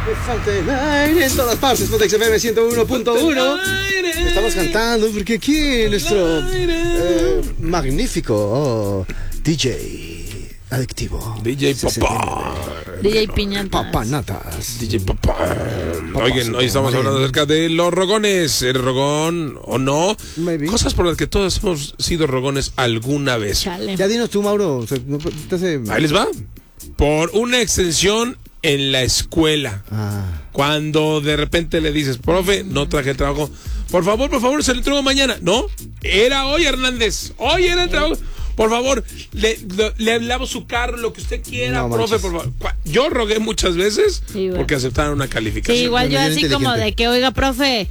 Me falta el aire en todas partes. Pontex FM 101.1. Estamos cantando porque aquí nuestro magnífico DJ adictivo. DJ Papá. DJ Piñatas. Papanatas. DJ Papá. Oigan, hoy estamos hablando acerca de los rogones. ¿Eres rogón o no? Maybe. Cosas por las que todos hemos sido rogones alguna vez. Chale. Ya dinos tú, Mauro. O sea, no te hace... Ahí les va. Por una extensión en la escuela. Cuando de repente le dices, profe, no traje el trabajo. Por favor, se lo entrego mañana. No, era hoy, Hernández. Hoy era el trabajo. Por favor, le lavo su carro, lo que usted quiera, no, profe, por favor. Yo rogué muchas veces porque aceptaron una calificación. Sí, igual yo así como de que, oiga, profe,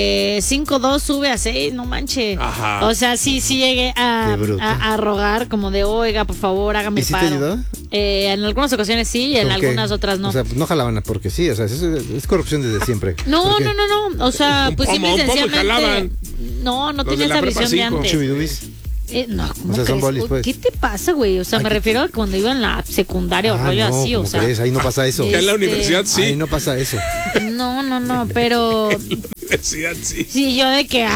5.2 sube a 6, no manche. Ajá. O sea, sí llegué a rogar como de, oiga, por favor, hágame ¿Y sí paro. te ayudó? En algunas ocasiones sí, y en algunas otras no. O sea, no jalaban porque sí, o sea, es corrupción desde siempre. No. O sea, pues simple y sencillamente. No tenía esa visión de antes. Chubidubis. No, ¿cómo o sea, son bolis, pues. ¿Qué te pasa, güey? O sea, me refiero a cuando iba en la secundaria o rollo no, así, o sea. Ahí no pasa eso. En la universidad sí. Ahí no pasa eso. No, pero... En la universidad sí. Sí, yo de que,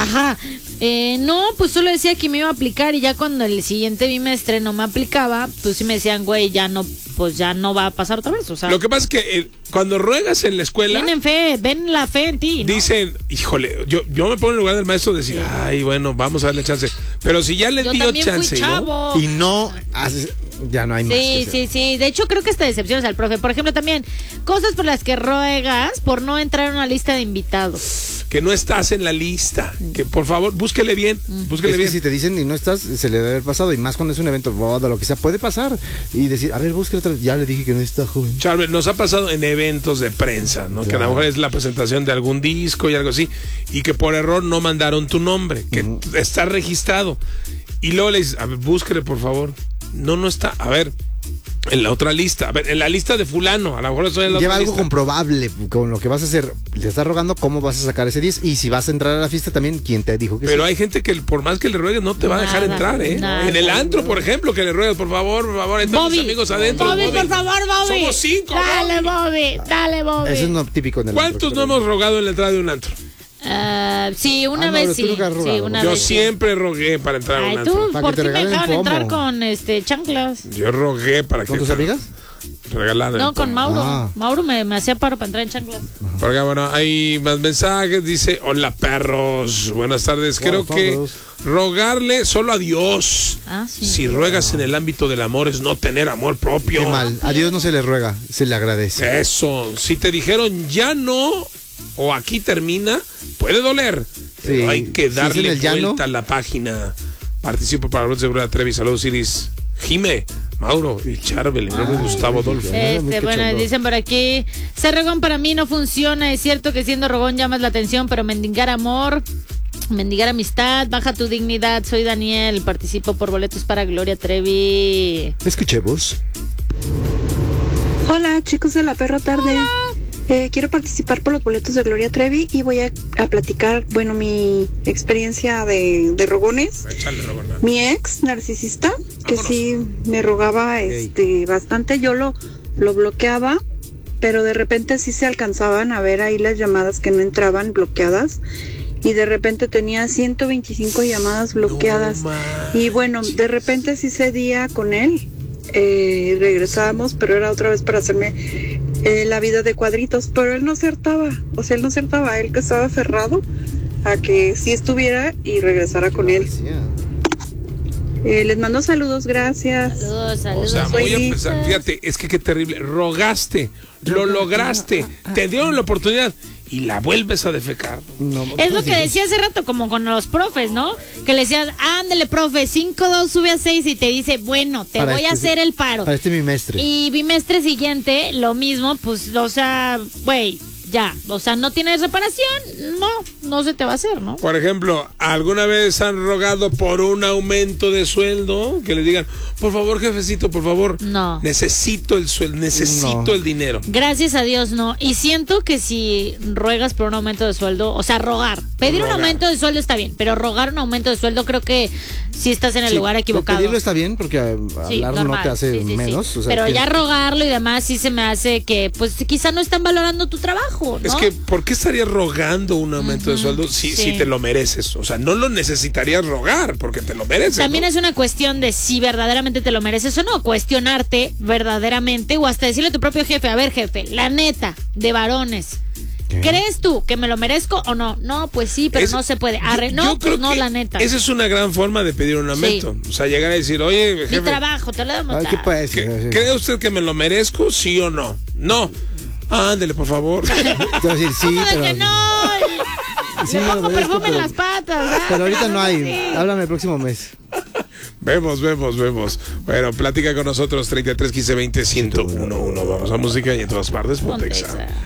no, pues solo decía que me iba a aplicar y ya cuando el siguiente bimestre no me aplicaba, pues sí me decían, güey, ya no va a pasar otra vez, o sea. Lo que pasa es que cuando ruegas en la escuela... ven la fe en ti, ¿no? Dicen, híjole, yo me pongo en lugar del maestro de decir, ay, bueno, vamos a darle chance. Pero si ya le dio chance, ¿no? Y no haces... Ya no hay más. Sí. De hecho, creo que hasta decepciones al profe. Por ejemplo, también, cosas por las que ruegas por no entrar en una lista de invitados. Que no estás en la lista. Que por favor, búsquele bien. Búsquele bien. Si te dicen y no estás, se le debe haber pasado. Y más cuando es un evento, boda, lo que sea, puede pasar. Y decir, a ver, búsquele otra vez. Ya le dije que no está joven. Charvel, nos ha pasado en eventos de prensa, ¿no? Claro. Que a lo mejor es la presentación de algún disco y algo así. Y que por error no mandaron tu nombre. Que está registrado. Y luego le dices, a ver, búsquele, por favor. No está. A ver, en la otra lista. A ver, en la lista de fulano. A lo mejor eso es la lleva otra algo lista. Comprobable con lo que vas a hacer. Le estás rogando cómo vas a sacar ese 10. Y si vas a entrar a la fiesta también, ¿quién te dijo que Pero sí? hay gente que por más que le ruegues no te va a dejar entrar, ¿eh? En el antro, por ejemplo, que le ruegues, por favor, entran mis amigos adentro. Bobby, por favor, Bobby. Somos 5. Dale, Bobby. Eso es no típico en el ¿Cuántos antro, no hemos rogado en la entrada de un antro? Sí, una vez sí. Yo siempre rogué para entrar a un antro. Tú, por ti me dejaban entrar con chanclas. Yo rogué para que... ¿Con tus amigas? Regalaran. No, con Mauro. Mauro me hacía paro para entrar en chanclas. Porque bueno, hay más mensajes. Dice, hola perros, buenas tardes. Creo que rogarle solo a Dios. Sí. Si ruegas en el ámbito del amor es no tener amor propio. Qué mal. A Dios no se le ruega, se le agradece. Eso. Si te dijeron ya no o aquí termina, puede doler. Pero hay que darle vuelta a la página. Participo para Rod Segura Trevi. Saludos, Iris. Jime, Mauro y Charbel, y Gustavo Adolfo. Bueno, dicen por aquí, ser rogón para mí no funciona. Es cierto que siendo rogón llamas la atención, pero mendigar amor, mendigar amistad, baja tu dignidad. Soy Daniel, participo por boletos para Gloria Trevi. Escuchemos. Hola, chicos de la Perra Tarde. Quiero participar por los boletos de Gloria Trevi y voy a platicar, bueno, mi experiencia de rogones. Mi ex narcisista, que sí me rogaba bastante, yo lo bloqueaba, pero de repente sí se alcanzaban a ver ahí las llamadas que no entraban bloqueadas. Y de repente tenía 125 llamadas bloqueadas. Y bueno, de repente sí cedía con él. Regresábamos, pero era otra vez para hacerme la vida de cuadritos, pero él no acertaba, él que estaba aferrado a que sí estuviera y regresara con él. Les mando saludos, gracias. Saludos. O sea, voy a empezar, fíjate, es que qué terrible, rogaste, lo lograste, te dieron la oportunidad y la vuelves a defecar. Es lo que decía hace rato, como con los profes, ¿no? Que le decías, ándale, profe, 5.2 sube a 6 y te dice, bueno, te voy a hacer el paro. Para este bimestre. Y bimestre siguiente, lo mismo, pues, o sea, güey, ya, o sea, no tienes reparación, no se te va a hacer, ¿no? Por ejemplo, ¿alguna vez han rogado por un aumento de sueldo? Que le digan, por favor, jefecito, por favor. No. Necesito el sueldo, necesito el dinero. Gracias a Dios, no. Y siento que si ruegas por un aumento de sueldo, o sea, pedir un aumento de sueldo está bien, pero rogar un aumento de sueldo creo que sí estás en el lugar equivocado. Pedirlo está bien porque hablar no te hace menos. O sea, pero ya rogarlo y demás sí se me hace que pues quizá no están valorando tu trabajo, ¿no? Es que, ¿por qué estarías rogando un aumento de sueldo si te lo mereces? O sea, no lo necesitarías rogar porque te lo mereces. También ¿no? es una cuestión de si verdaderamente te lo mereces o no, cuestionarte verdaderamente o hasta decirle a tu propio jefe, a ver jefe, la neta, de varones, ¿crees tú que me lo merezco o no? No, pues sí, pero no se puede. No, pues no, la neta. Esa es una gran forma de pedir un aumento. O sea, llegar a decir, oye, jefe, mi trabajo, te lo damos. ¿Cree usted que me lo merezco, sí o no? No. Ándele, por favor. Te voy a decir, sí, pero... que no. Sí, me pongo perfume en las patas. Pero ahorita no hay. Háblame el próximo mes. Vemos. Bueno, platica con nosotros 33 15 20 1011. Vamos a música y en todas partes. Pontexa.